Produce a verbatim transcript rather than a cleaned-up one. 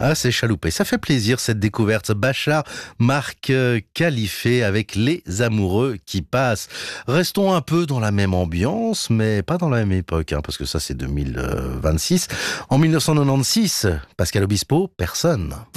Ah, c'est chaloupé. Ça fait plaisir cette découverte. Bachar, Marc euh, Khalifé avec Les Amoureux qui passent. Restons un peu dans la même ambiance, mais pas dans la même époque, hein, parce que ça c'est deux mille vingt-six. En mille neuf cent quatre-vingt-seize, Pascal Obispo, Personne.